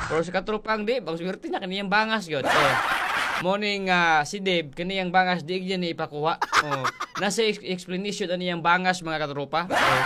Pero sa katrupang Dave, ang swerte na kaniyang bangas yun. Morning si Dave, kaniyang bangas di niya ni ipakuha. Nasa explanation na niyang bangas mga katropa.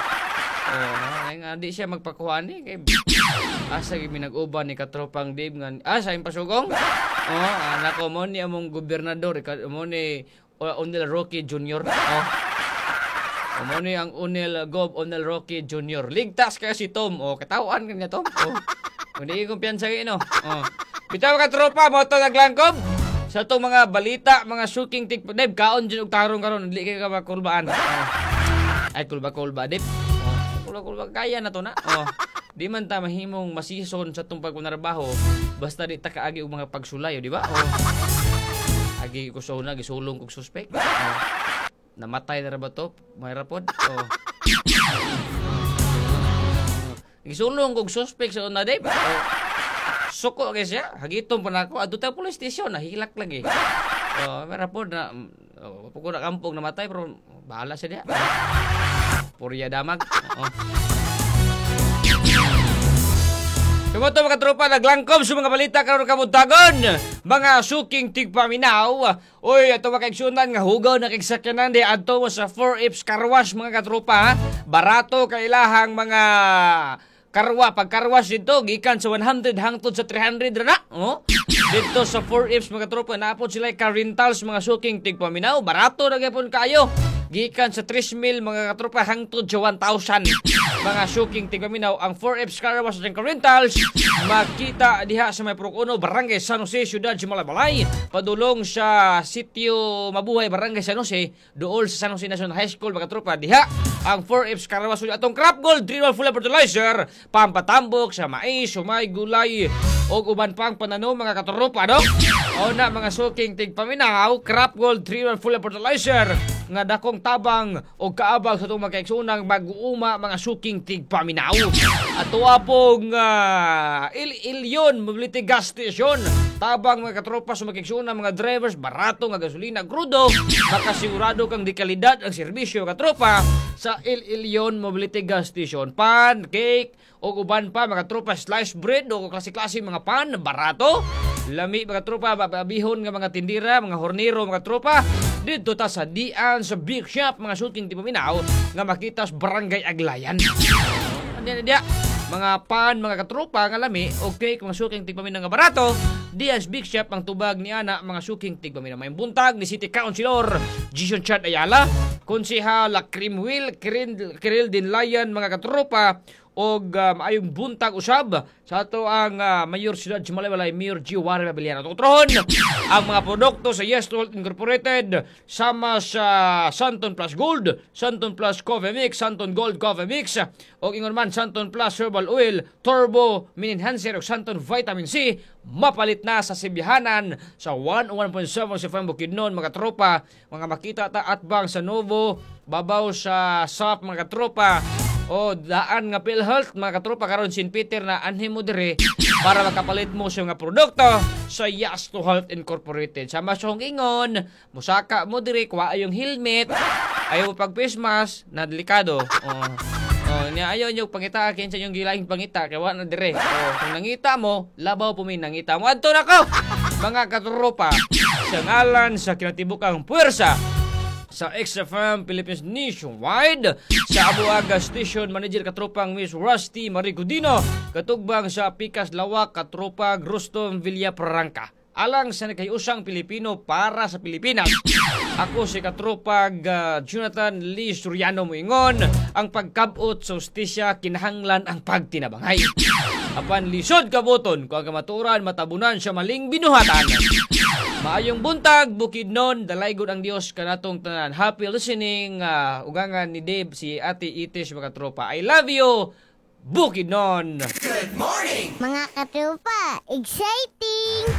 Di siya magpakuha ni. Asa yung minag-uban ni katropang Dave nga. Sa yung pasugong? Nako mo ni among gobernador. Mo ni Onel Roque Jr. Mo ni ang Onel Roque Jr. Ligtas kaya si Tom. Katawan kanya Tom. Hindi kumpiyansa kayo, no? Bitaw ka tropa, mo ito naglangkob. Sa itong mga balita, mga shooking tik. Dave, kaon dyan og tarong karon. Hindi kayo ka makulbaan. Ay, kulba, Dave. Kulba, kaya na to na. Di man ta mahimong masison sa itong pagpunarbaho. Basta di ta kaagi og mga pagsulayo, di ba? Agi ko sa una, gisulong kong suspect. Namatay na ba to? May rapod? Gisulong kong suspect sa una, Dave. Suko kaya siya. Hagiton pa na ako. Adto tayo police station. Nahilak lagi. May rapod na puko na kampong namatay. Pero bahala siya niya. Purya damag. Sumoto mga tropa, naglangkob sa mga balita karon kabuntagon. Mga suking tigpaminaw. Uy, ato makaigsunan nga hugaw na kagsakyanan di adto mo sa 4Fs Carwash mga katropa. Barato kailahang mga pagkarwas dito, gikan sa 100 hangtod sa 300 na. Dito sa 4Fs mga katropa, naapod sila ka-rentals mga suking tigpaminaw. Barato na gapon kayo. Gikan sa 3,000 mga katropa hangtod sa 1,000 mga suking tigpaminaw ang 4Fs Carwash ng Rentals. Makita diha sa may Purok 1, Barangay San Jose, Ciudad Malabalay. Padulong sa Sitio Mabuhay, Barangay San Jose, dool sa San Jose National High School mga katropa. Diha ang 4Fs Carwash atong Crop Gold 3-in-1 full fertilizer, pampatambok sa mais, sumay, gulay o uban pang pananom mga katropa, no? O na mga suking tigpaminaw, Crop Gold 3-in-1 full fertilizer nga dakong tabang o kaabang sa itong magkaiksunang mag-uuma mga suking tigpaminaw. At pong Il-Ilyon Mobility Gas Station. Tabang mga katropa sa magkaiksunang mga drivers, barato nga gasolina, krudo, makasigurado kang di kalidad ang serbisyo katropa sa Il-Ilyon Mobility Gas Station. Pan, cake, o uban pa mga tropa, sliced bread o klase-klase mga pan, barato. Lami mga tropa, babihon nga mga tindira, mga hornero mga tropa. Dito ta sa dian sa big shop mga suking tigpaminaw nga makita sa Barangay Aglayan. Dia mga pan mga katropa nga lami okay mga suking tigpaminaw nga barato. Dian sa big shop ang tubag ni ana mga suking tigpaminaw. May buntag ni City Councilor Jason Chad Ayala, Konsehal Creamwheel Kiril Dinlayan mga katropa og maayong buntag usab sa ato ang Mayor Siyudad Malabalay, Mayor Giovanni Mabiliano. Tutrohon ang mga produkto sa Yes Health Incorporated sama sa Santon Plus Gold, Santon Plus Coffee Mix, Santon Gold Coffee Mix o ingon man Santon Plus Herbal Oil, Turbo Min Enhancer o Santon Vitamin C. Mapalit na sa Sibihanan sa 101.7 sa FM Bukidnon mga tropa. Mga makita ta atbang sa Novo, babaw sa SAP mga tropa. O daan nga PhilHealth mga katropa karon St. Peter na anhin mo dire para makapalit mo sa mga produkto sa Yasto Health Incorporated. Sama sa ingon, musaka mo dire kuha yung helmet, ayaw pag face mask na delikado. Ayaw nyo pangita akin sa inyong gilaing pangita kaya wala na dire. Kung nangita mo, labaw po may nangita mo. Adto na ko mga katropa sa ngalan sa kinatibukang puwersa sa XFM Philippines Nationwide, sa Abuaga Station Manager katropang Miss Rusty Maricudino, katugbang sa Picas Lawak katropang Ruston Villapranca. Alang sa nakayusang Pilipino para sa Pilipinas. Ako si katropag Jonathan Lee Suriano Muingon, ang pagkabot sa ustisya kinahanglan ang pagtinabangay. Apan lisod kaboton kung ang kamaturan matabunan sa maling binuhatan. Maayong buntag, Bukidnon, dalaygon ang Dios kanatong tanan. Happy listening, ugangan ni Dave, si Ate Itis, mga tropa. I love you, Bukidnon! Good morning! Mga katropa, exciting!